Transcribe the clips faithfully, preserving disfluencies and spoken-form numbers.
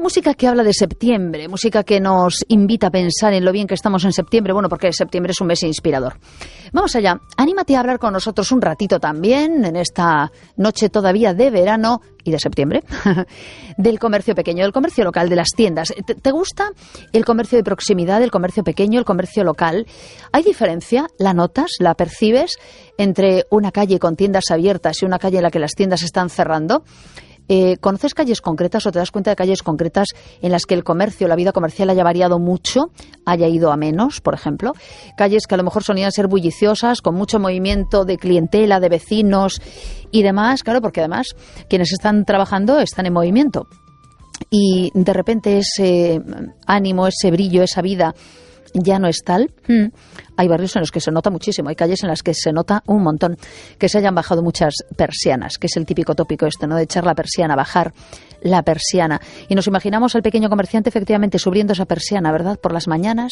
Música que habla de septiembre, música que nos invita a pensar en lo bien que estamos en septiembre, bueno, porque septiembre es un mes inspirador. Vamos allá, anímate a hablar con nosotros un ratito también, en esta noche todavía de verano y de septiembre, del comercio pequeño, del comercio local, de las tiendas. ¿Te, te gusta el comercio de proximidad, el comercio pequeño, el comercio local? ¿Hay diferencia? ¿La notas? ¿La percibes entre una calle con tiendas abiertas y una calle en la que las tiendas están cerrando? Eh, ¿Conoces calles concretas o te das cuenta de calles concretas en las que el comercio, la vida comercial haya variado mucho, haya ido a menos, por ejemplo? Calles que a lo mejor solían ser bulliciosas, con mucho movimiento de clientela, de vecinos y demás, claro, porque además quienes están trabajando están en movimiento. Y de repente ese ánimo, ese brillo, esa vida ya no es tal. Hmm. Hay barrios en los que se nota muchísimo, hay calles en las que se nota un montón, que se hayan bajado muchas persianas, que es el típico tópico este, ¿no?, de echar la persiana, bajar la persiana. Y nos imaginamos al pequeño comerciante efectivamente subiendo esa persiana, ¿verdad?, por las mañanas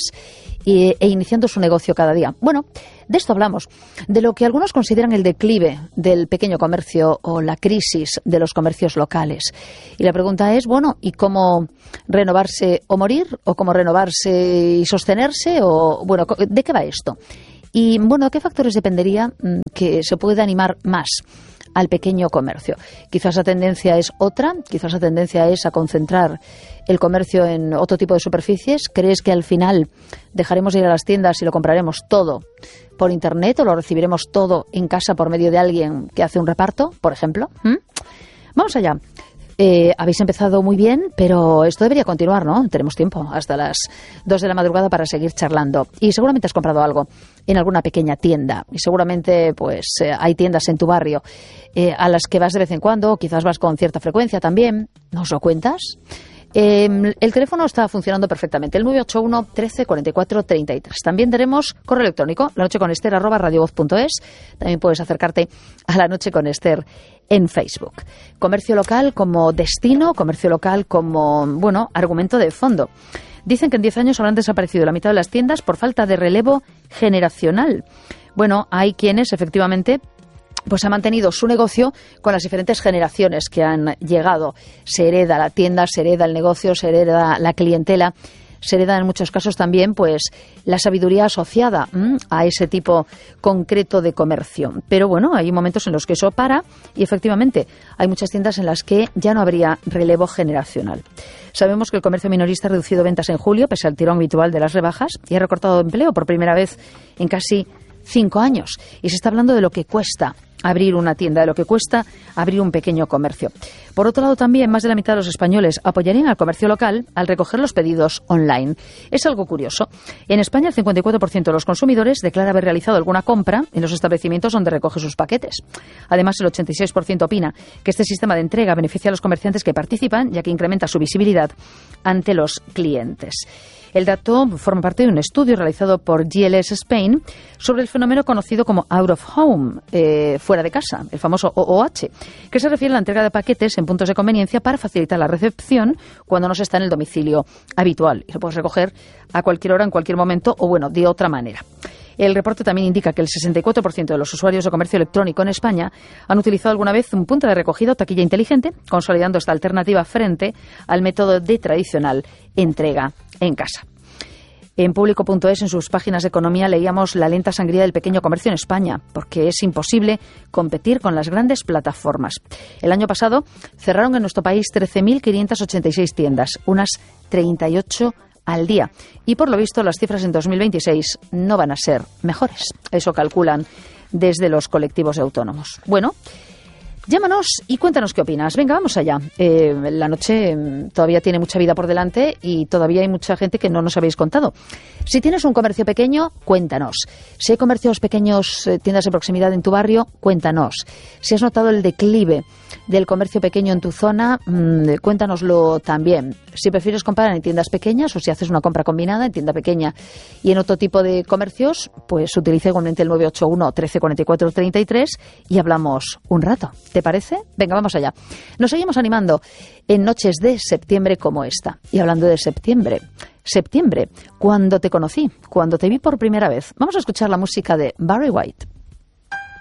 y, e iniciando su negocio cada día. Bueno, de esto hablamos, de lo que algunos consideran el declive del pequeño comercio o la crisis de los comercios locales. Y la pregunta es, bueno, ¿y cómo renovarse o morir? ¿O cómo renovarse y sostenerse? O, bueno, ¿de qué va esto? Y, bueno, ¿a qué factores dependería que se puede animar más al pequeño comercio? Quizás la tendencia es otra, quizás la tendencia es a concentrar el comercio en otro tipo de superficies. ¿Crees que al final dejaremos de ir a las tiendas y lo compraremos todo por internet o lo recibiremos todo en casa por medio de alguien que hace un reparto, por ejemplo? ¿Mm? Vamos allá. Eh, habéis empezado muy bien, pero esto debería continuar, ¿no? Tenemos tiempo hasta las dos de la madrugada para seguir charlando. Y seguramente has comprado algo en alguna pequeña tienda. Y seguramente pues eh, hay tiendas en tu barrio eh, a las que vas de vez en cuando, o quizás vas con cierta frecuencia también. ¿Nos lo cuentas? Eh, el teléfono está funcionando perfectamente, el nueve ocho uno, trece, cuarenta y cuatro, treinta y tres. También tenemos correo electrónico, la noche con Ester arroba radiovoz punto es. También puedes acercarte a La Noche con Ester en Facebook. Comercio local como destino, comercio local como, bueno, argumento de fondo. Dicen que en diez años habrán desaparecido la mitad de las tiendas por falta de relevo generacional. Bueno, hay quienes efectivamente pues ha mantenido su negocio con las diferentes generaciones que han llegado. Se hereda la tienda, se hereda el negocio, se hereda la clientela, se hereda en muchos casos también pues la sabiduría asociada ¿m? a ese tipo concreto de comercio. Pero bueno, hay momentos en los que eso para y efectivamente hay muchas tiendas en las que ya no habría relevo generacional. Sabemos que el comercio minorista ha reducido ventas en julio pese al tirón habitual de las rebajas y ha recortado empleo por primera vez en casi cinco años. Y se está hablando de lo que cuesta abrir una tienda, de lo que cuesta abrir un pequeño comercio. Por otro lado, también más de la mitad de los españoles apoyarían al comercio local al recoger los pedidos online. Es algo curioso. En España, el cincuenta y cuatro por ciento de los consumidores declara haber realizado alguna compra en los establecimientos donde recoge sus paquetes. Además, el ochenta y seis por ciento opina que este sistema de entrega beneficia a los comerciantes que participan, ya que incrementa su visibilidad ante los clientes. El dato forma parte de un estudio realizado por G L S Spain sobre el fenómeno conocido como out of home, eh, fuera de casa, el famoso O O H, que se refiere a la entrega de paquetes en puntos de conveniencia para facilitar la recepción cuando no se está en el domicilio habitual. Y lo puedes recoger a cualquier hora, en cualquier momento o, bueno, de otra manera. El reporte también indica que el sesenta y cuatro por ciento de los usuarios de comercio electrónico en España han utilizado alguna vez un punto de recogida o taquilla inteligente, consolidando esta alternativa frente al método de tradicional entrega en casa. En público punto es, en sus páginas de economía, leíamos la lenta sangría del pequeño comercio en España, porque es imposible competir con las grandes plataformas. El año pasado cerraron en nuestro país trece mil quinientas ochenta y seis tiendas, unas treinta y ocho al día. Y por lo visto las cifras en dos mil veintiséis no van a ser mejores. Eso calculan desde los colectivos de autónomos. Bueno, llámanos y cuéntanos qué opinas. Venga, vamos allá. Eh, la noche todavía tiene mucha vida por delante y todavía hay mucha gente que no nos habéis contado. Si tienes un comercio pequeño, cuéntanos. Si hay comercios pequeños, eh, tiendas de proximidad en tu barrio, cuéntanos. Si has notado el declive del comercio pequeño en tu zona, mmm, cuéntanoslo también. Si prefieres comprar en tiendas pequeñas o si haces una compra combinada en tienda pequeña y en otro tipo de comercios, pues utiliza igualmente el nueve ocho uno, trece, cuarenta y cuatro, treinta y tres y hablamos un rato. ¿Te parece? Venga, vamos allá. Nos seguimos animando en noches de septiembre como esta. Y hablando de septiembre, septiembre, cuando te conocí, cuando te vi por primera vez. Vamos a escuchar la música de Barry White.